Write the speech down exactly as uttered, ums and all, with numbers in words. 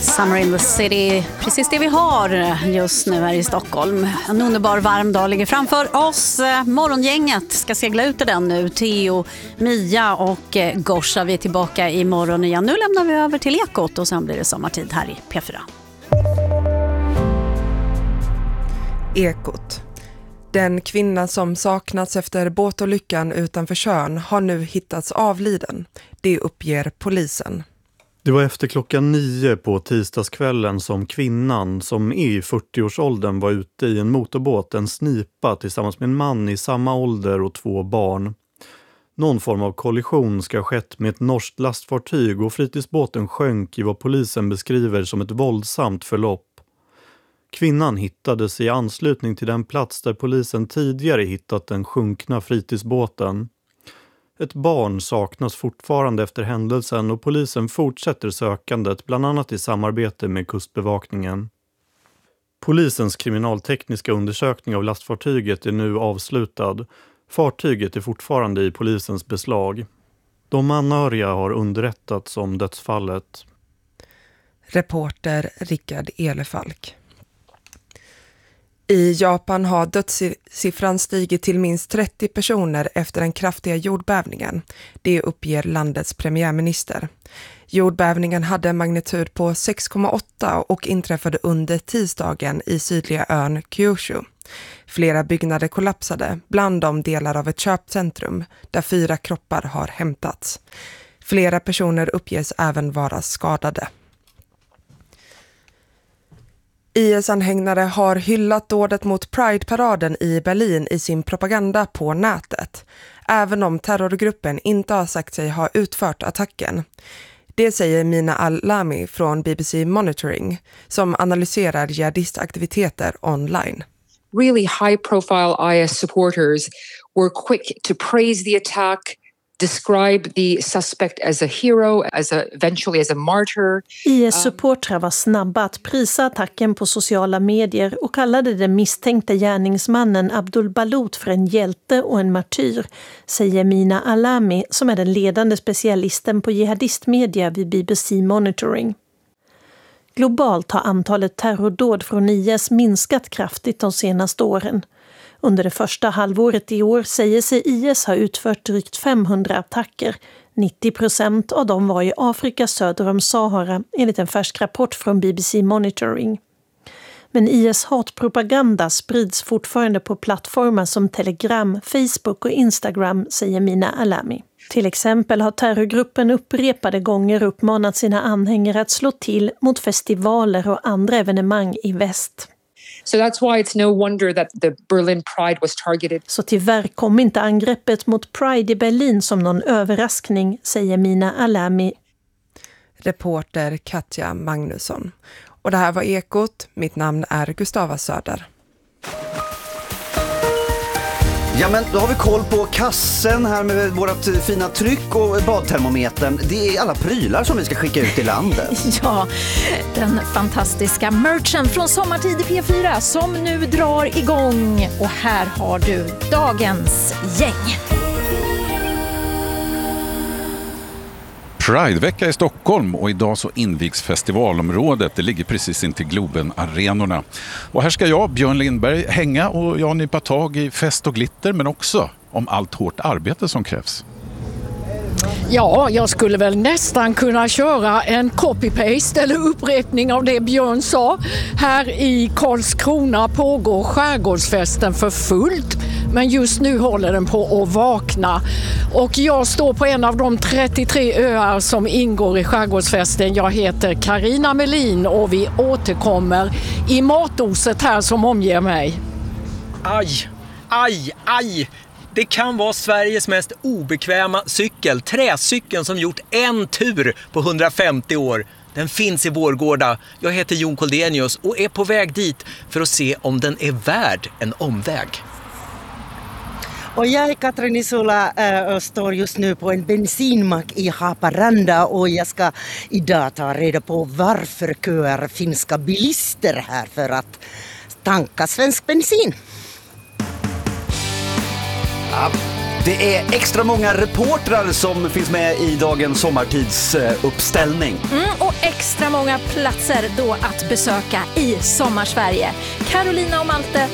Summer in the City, precis det vi har just nu här i Stockholm. En underbar varm dag ligger framför oss. Morgongänget ska segla ut i den nu. Theo, Mia och Gosha, vi är tillbaka i morgon igen. Nu lämnar vi över till Ekot och sen blir det sommartid här i P fyra. Ekot. Den kvinna som saknats efter båtolyckan utanför Tjörn har nu hittats avliden. Det uppger polisen. Det var efter klockan nio på tisdagskvällen som kvinnan som är i fyrtioårsåldern var ute i en motorbåt, en snipa, tillsammans med en man i samma ålder och två barn. Någon form av kollision ska ha skett med ett norskt lastfartyg och fritidsbåten sjönk i vad polisen beskriver som ett våldsamt förlopp. Kvinnan hittades i anslutning till den plats där polisen tidigare hittat den sjunkna fritidsbåten. Ett barn saknas fortfarande efter händelsen och polisen fortsätter sökandet, bland annat i samarbete med kustbevakningen. Polisens kriminaltekniska undersökning av lastfartyget är nu avslutad. Fartyget är fortfarande i polisens beslag. De anhöriga har underrättats om dödsfallet. Reporter Rickard Elefalk. I Japan har dödssiffran stigit till minst trettio personer efter den kraftiga jordbävningen. Det uppger landets premiärminister. Jordbävningen hade magnitud på sex komma åtta och inträffade under tisdagen i sydliga ön Kyushu. Flera byggnader kollapsade, bland dem delar av ett köpcentrum där fyra kroppar har hämtats. Flera personer uppges även vara skadade. I S-anhängare har hyllat dådet mot Pride-paraden i Berlin i sin propaganda på nätet, även om terrorgruppen inte har sagt sig ha utfört attacken. Det säger Mina Alami från B B C Monitoring, som analyserar jihadistaktiviteter online. Really high-profile I S supporters were quick to praise the attack, describe the suspect as a hero, as a, eventually as a martyr. I S-supportrar var snabba att prisa attacken på sociala medier och kallade den misstänkte gärningsmannen Abdul Balut för en hjälte och en martyr, säger Mina Alami som är den ledande specialisten på jihadistmedia vid B B C Monitoring. Globalt har antalet terrordåd från I S minskat kraftigt de senaste åren. Under det första halvåret i år säger sig I S ha utfört drygt femhundra attacker. nittio procent av dem var i Afrika söder om Sahara, enligt en färsk rapport från B B C Monitoring. Men I S hatpropaganda sprids fortfarande på plattformar som Telegram, Facebook och Instagram, säger Mina Alami. Till exempel har terrorgruppen upprepade gånger uppmanat sina anhängare att slå till mot festivaler och andra evenemang i väst. So that's why it's no wonder that the Berlin Pride was targeted. Så tyvärr kom inte angreppet mot Pride i Berlin som någon överraskning, säger Mina Alami. Reporter Katja Magnusson. Och det här var Ekot. Mitt namn är Gustava Söder. Ja, men då har vi koll på kassen här med vårt fina tryck och badtermometern. Det är alla prylar som vi ska skicka ut i landet. Ja, den fantastiska merchen från Sommartid i P fyra som nu drar igång. Och här har du dagens gäng. Pridevecka i Stockholm och idag så invigs festivalområdet. Det ligger precis intill Globen-arenorna. Och här ska jag, Björn Lindberg, hänga och jag nypa tag i fest och glitter men också om allt hårt arbete som krävs. Ja, jag skulle väl nästan kunna köra en copy-paste eller upprepning av det Björn sa. Här i Karlskrona pågår skärgårdsfesten för fullt. Men just nu håller den på att vakna. Och jag står på en av de trettiotre öar som ingår i skärgårdsfesten. Jag heter Carina Melin och vi återkommer i matoset här som omger mig. Aj, aj, aj! Det kan vara Sveriges mest obekväma cykel, träcykeln som gjort en tur på hundrafemtio år. Den finns i Vårgårda. Jag heter Jon Koldenius och är på väg dit för att se om den är värd en omväg. Och jag är Katrin Isula och står just nu på en bensinmack i Haparanda och jag ska idag ta reda på varför köar finska bilister här för att tanka svensk bensin. Ja, Det är extra många reportrar som finns med i dagens sommartidsuppställning. Mm, och extra många platser då att besöka i Sommarsverige. Carolina och Malte